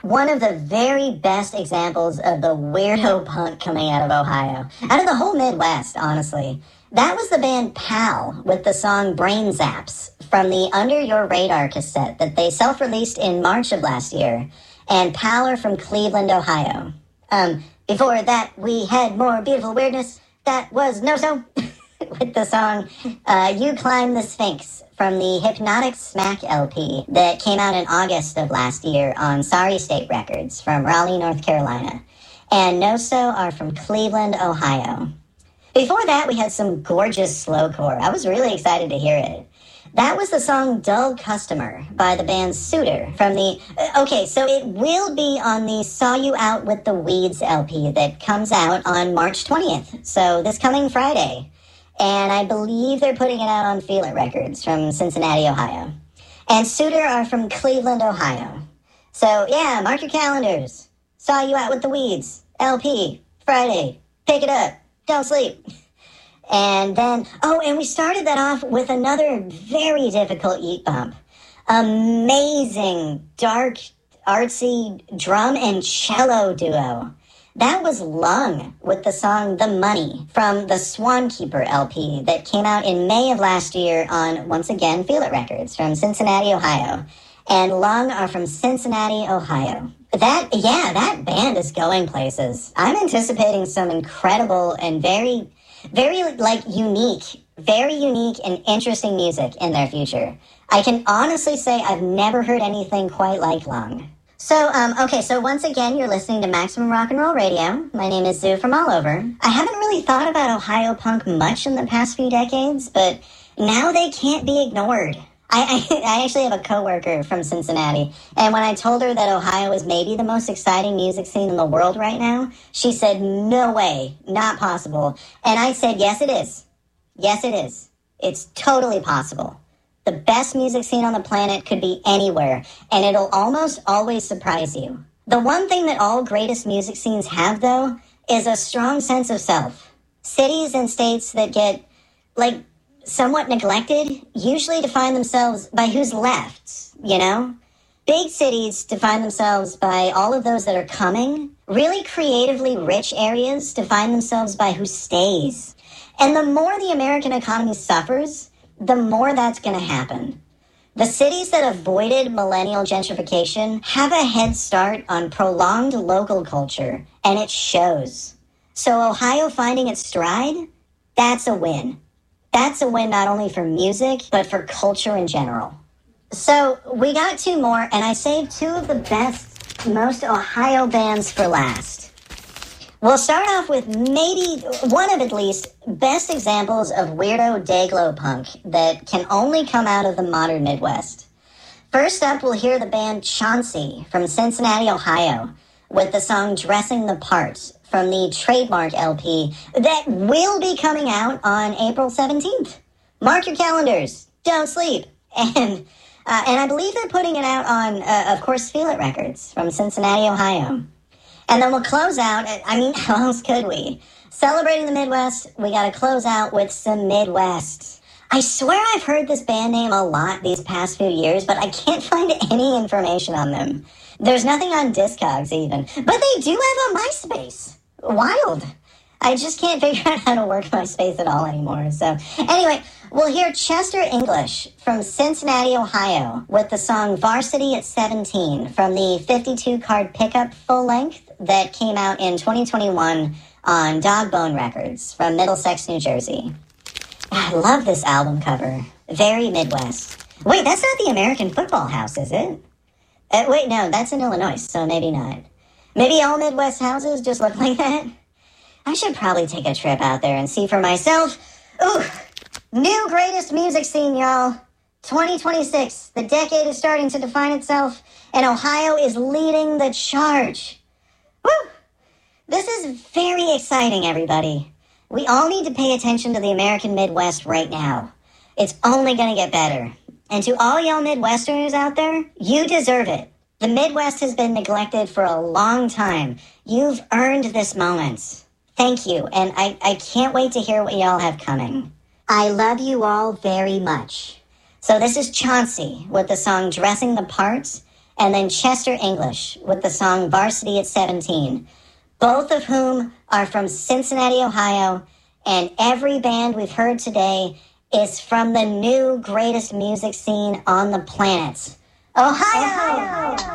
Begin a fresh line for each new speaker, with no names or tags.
one of the very best examples of the weirdo punk coming out of Ohio. Out of the whole Midwest, honestly. That was the band Pal with the song Brain Zaps from the Under Your Radar cassette that they self-released in March of last year. And Pal are from Cleveland, Ohio. Before that, we had more beautiful weirdness. That was No-So with the song You Climb the Sphinx from the Hypnotic Smack LP that came out in August of last year on Sorry State Records from Raleigh, North Carolina. And No-So are from Cleveland, Ohio. Before that, we had some gorgeous slowcore. I was really excited to hear it. That was the song Dull Customer by the band Suitor from the... Okay, so it will be on the Saw You Out with the Weeds LP that comes out on March 20th, so this coming Friday. And I believe they're putting it out on Feel It Records from Cincinnati, Ohio. And Suitor are from Cleveland, Ohio. So, yeah, mark your calendars. Saw You Out with the Weeds, LP, Friday. Pick it up. Don't sleep. And then, and we started that off with another very difficult Yeet bump. Amazing, dark, artsy drum and cello duo. That was Lung with the song The Money from the Swankeeper LP that came out in May of last year on, once again, Feel It Records from Cincinnati, Ohio. And Lung are from Cincinnati, Ohio. That band is going places. I'm anticipating some incredible and very unique and interesting music in their future. I can honestly say I've never heard anything quite like Lung. So once again, you're listening to Maximum Rock and Roll Radio. My name is Zoo from all over. I haven't really thought about Ohio punk much in the past few decades, but now they can't be ignored. I actually have a coworker from Cincinnati, and when I told her that Ohio is maybe the most exciting music scene in the world right now, she said, no way, not possible. And I said, yes, it is. Yes, it is. It's totally possible. The best music scene on the planet could be anywhere, and it'll almost always surprise you. The one thing that all greatest music scenes have, though, is a strong sense of self. Cities and states that get, somewhat neglected usually define themselves by who's left, you know? Big cities define themselves by all of those that are coming. Really creatively rich areas define themselves by who stays. And the more the American economy suffers, the more that's going to happen. The cities that avoided millennial gentrification have a head start on prolonged local culture, and it shows. So Ohio finding its stride, that's a win. That's a win not only for music, but for culture in general. So we got two more, and I saved two of the best, most Ohio bands for last. We'll start off with maybe one of at least best examples of weirdo dayglow punk that can only come out of the modern Midwest. First up, we'll hear the band Chauncey from Cincinnati, Ohio, with the song Dressing the Part from the Trademark LP that will be coming out on April 17th. Mark your calendars. Don't sleep. And I believe they're putting it out on, of course, Feel It Records from Cincinnati, Ohio. And then we'll close out, how else could we? Celebrating the Midwest, we gotta close out with some Midwest. I swear I've heard this band name a lot these past few years, but I can't find any information on them. There's nothing on Discogs even, but they do have a MySpace. Wild. I just can't figure out how to work MySpace at all anymore. So anyway, we'll hear Chester English from Cincinnati, Ohio with the song Varsity at 17 from the 52-card pickup full length that came out in 2021 on Dogbone Records from Middlesex, New Jersey. I love this album cover. Very Midwest. Wait, that's not the American Football House, is it? Wait, no, that's in Illinois, so maybe not. Maybe all Midwest houses just look like that? I should probably take a trip out there and see for myself. Ooh, new greatest music scene, y'all. 2026, the decade is starting to define itself, and Ohio is leading the charge. Woo! This is very exciting, everybody. We all need to pay attention to the American Midwest right now. It's only going to get better. And to all y'all Midwesterners out there, you deserve it. The Midwest has been neglected for a long time. You've earned this moment. Thank you, and I can't wait to hear what y'all have coming. I love you all very much. So this is Chauncey with the song Dressing the Part, and then Chester English with the song Varsity at 17, both of whom are from Cincinnati, Ohio, and every band we've heard today is from the new greatest music scene on the planet, Ohio!